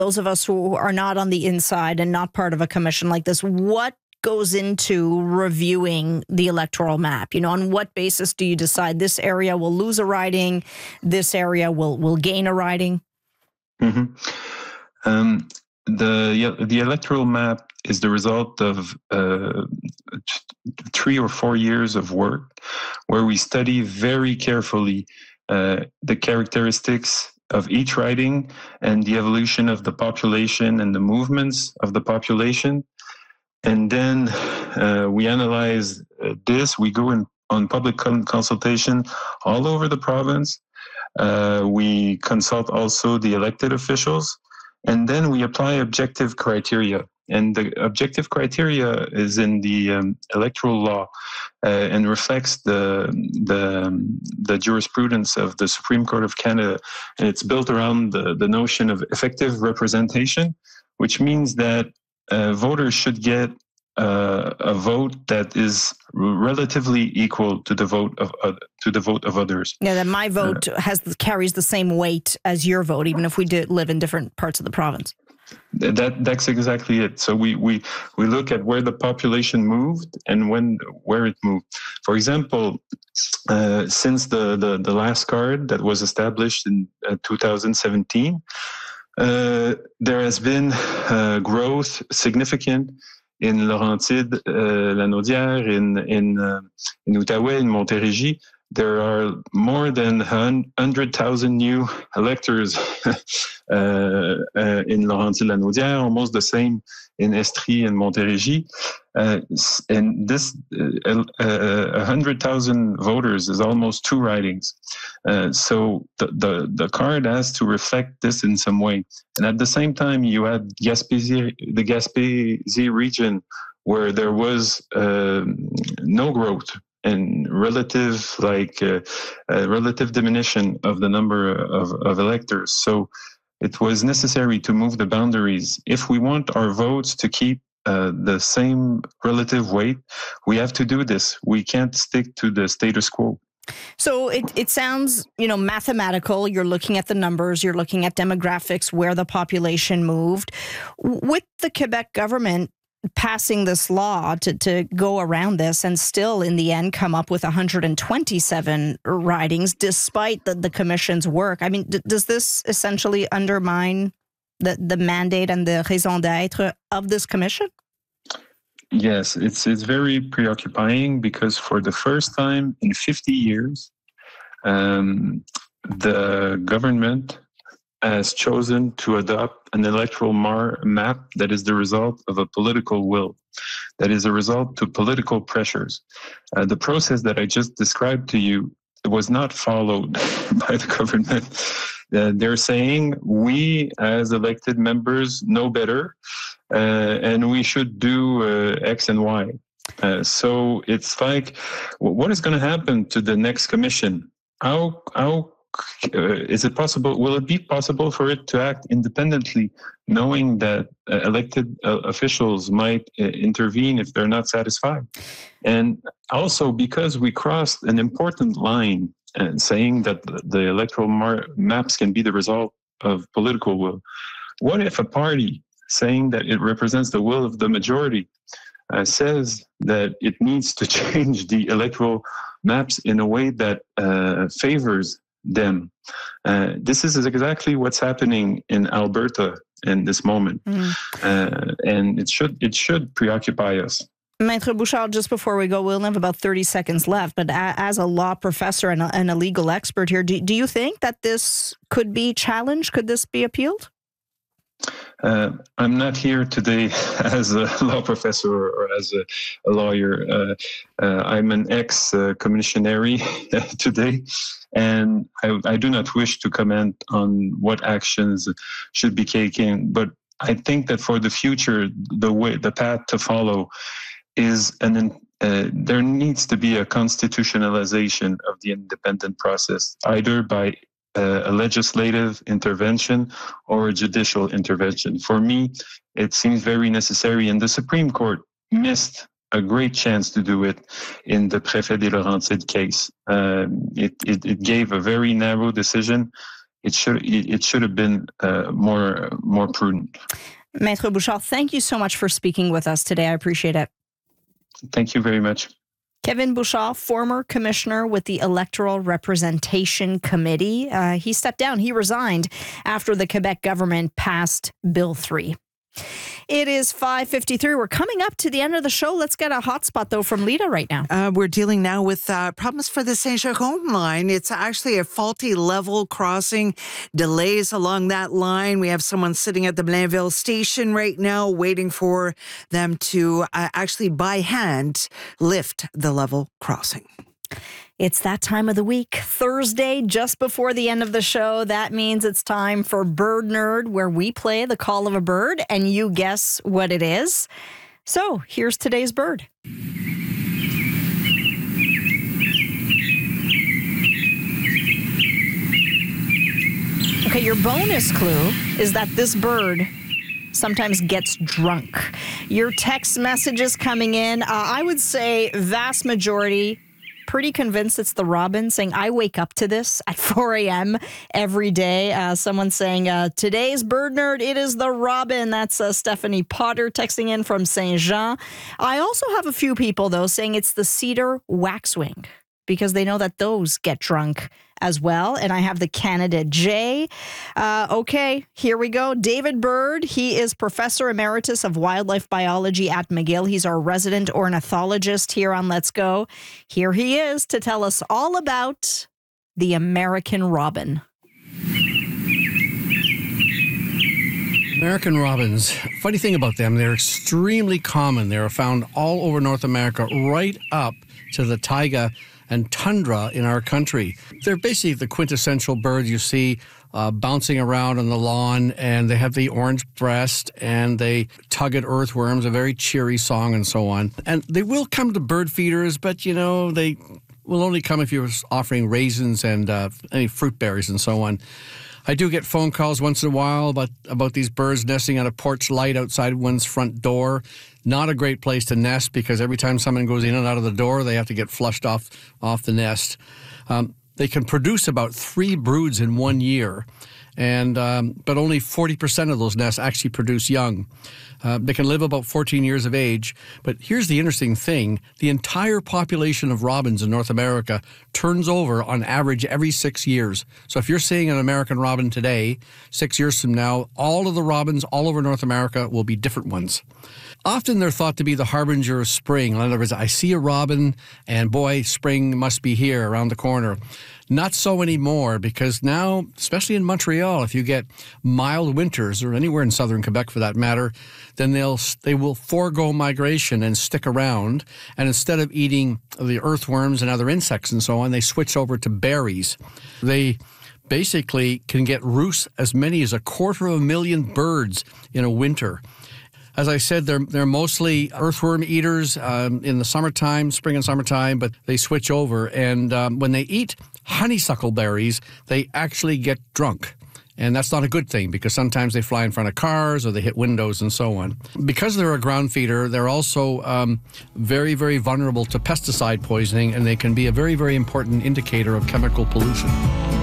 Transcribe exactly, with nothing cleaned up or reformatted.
those of us who are not on the inside and not part of a commission like this, what goes into reviewing the electoral map? You know, on what basis do you decide this area will lose a riding, this area will will gain a riding? Mm-hmm. Um, the the electoral map is the result of uh, three or four years of work, where we study very carefully uh, the characteristics of each riding and the evolution of the population and the movements of the population. And then uh, we analyze uh, this. We go in on public consultation all over the province. Uh, we consult also the elected officials, and then we apply objective criteria. And the objective criteria is in the um, electoral law uh, and reflects the, the the jurisprudence of the Supreme Court of Canada. And it's built around the, the notion of effective representation, which means that uh, voters should get uh, a vote that is relatively equal to the vote of uh, to the vote of others. Yeah, that my vote uh, has carries the same weight as your vote, even if we do live in different parts of the province. That that's exactly it. So we, we, we look at where the population moved and when where it moved. For example, uh, since the, the, the last card that was established in uh, two thousand seventeen, uh, there has been uh, growth significant in Laurentides, uh, Lanaudière, in in uh, in Outaouais, in Montérégie. There are more than one hundred thousand new electors uh, uh, in Laurentides-Lanaudière, almost the same in Estrie and Montérégie. Uh, and this uh, uh, one hundred thousand voters is almost two ridings. Uh, so the, the, the card has to reflect this in some way. And at the same time, you had Gaspésie, the Gaspésie region, where there was uh, no growth and relative, like uh, uh, relative diminution of the number of, of electors. So it was necessary to move the boundaries. If we want our votes to keep uh, the same relative weight, we have to do this. We can't stick to the status quo. So it, it sounds, you know, mathematical. You're looking at the numbers, you're looking at demographics, where the population moved. With the Quebec government passing this law to, to go around this and still in the end come up with one hundred twenty-seven ridings despite the, the commission's work. I mean, d- does this essentially undermine the, the mandate and the raison d'être of this commission? Yes, it's it's very preoccupying because for the first time in fifty years, um, the government has chosen to adopt an electoral mar- map that is the result of a political will, that is a result to political pressures. Uh, the process that I just described to you was not followed by the government. Uh, they're saying we as elected members know better uh, and we should do uh, X and Y. Uh, so it's like, what is going to happen to the next commission? How, how Uh, is it possible? Will it be possible for it to act independently, knowing that uh, elected uh, officials might uh, intervene if they're not satisfied? And also because we crossed an important line and saying that the, the electoral mar- maps can be the result of political will. What if a party saying that it represents the will of the majority uh, says that it needs to change the electoral maps in a way that uh, favors them? Uh, this is exactly what's happening in Alberta in this moment, mm. uh, and it should it should preoccupy us. Maître Bouchard, just before we go, we'll have about thirty seconds left, but as a law professor and a, and a legal expert here, do, do you think that this could be challenged? Could this be appealed? Uh, I'm not here today as a law professor or as a, a lawyer. Uh, uh, I'm an ex-commissionary today, and I, I do not wish to comment on what actions should be taken. But I think that for the future, the way, the path to follow is an. Uh, there needs to be a constitutionalization of the independent process, either by Uh, a legislative intervention or a judicial intervention. For me, it seems very necessary, and the Supreme Court missed a great chance to do it in the Préfet des Laurentides case. Um, it, it, it gave a very narrow decision, it should it, it should have been uh, more more prudent. Maître Bouchard, thank you so much for speaking with us today. I appreciate it. Thank you very much. Kevin Bouchard, former commissioner with the Electoral Representation Committee. Uh, he stepped down. He resigned after the Quebec government passed Bill three. It is five fifty-three. We're coming up to the end of the show. Let's get a hotspot, though, from Lita right now. Uh, we're dealing now with uh, problems for the Saint-Jérôme line. It's actually a faulty level crossing, delays along that line. We have someone sitting at the Blainville station right now waiting for them to uh, actually by hand lift the level crossing. It's that time of the week, Thursday, just before the end of the show. That means it's time for Bird Nerd, where we play the call of a bird and you guess what it is. So here's today's bird. Okay, your bonus clue is that this bird sometimes gets drunk. Your text messages coming in, uh, I would say vast majority, pretty convinced it's the robin, saying, I wake up to this at four a.m. every day. Uh, someone saying, uh, today's bird nerd, it is the robin. That's uh, Stephanie Potter texting in from Saint-Jean. I also have a few people, though, saying it's the cedar waxwing, because they know that those get drunk as well. And I have the Canada Jay. Uh, okay, here we go. David Bird, he is Professor Emeritus of Wildlife Biology at McGill. He's our resident ornithologist here on Let's Go. Here he is to tell us all about the American robin. American robins, funny thing about them, they're extremely common. They're found all over North America, right up to the taiga and tundra in our country. They're basically the quintessential bird you see uh, bouncing around on the lawn, and they have the orange breast, and they tug at earthworms, a very cheery song and so on. And they will come to bird feeders, but, you know, they will only come if you're offering raisins and uh, any fruit berries and so on. I do get phone calls once in a while about, about these birds nesting on a porch light outside one's front door. Not a great place to nest, because every time someone goes in and out of the door, they have to get flushed off, off the nest. Um, they can produce about three broods in one year, and um, but only forty percent of those nests actually produce young. Uh, they can live about fourteen years of age. But here's the interesting thing. The entire population of robins in North America turns over on average every six years. So if you're seeing an American robin today, six years from now, all of the robins all over North America will be different ones. Often they're thought to be the harbinger of spring. In other words, I see a robin and boy, spring must be here around the corner. Not so anymore, because now, especially in Montreal, if you get mild winters, or anywhere in southern Quebec for that matter, then they'll they will forego migration and stick around. And instead of eating the earthworms and other insects and so on, they switch over to berries. They basically can get roost as many as a quarter of a million birds in a winter. As I said, they're they're mostly earthworm eaters um, in the summertime, spring and summertime, but they switch over. And um, when they eat honeysuckle berries, they actually get drunk. And that's not a good thing, because sometimes they fly in front of cars or they hit windows and so on. Because they're a ground feeder, they're also um, very, very vulnerable to pesticide poisoning, and they can be a very, very important indicator of chemical pollution.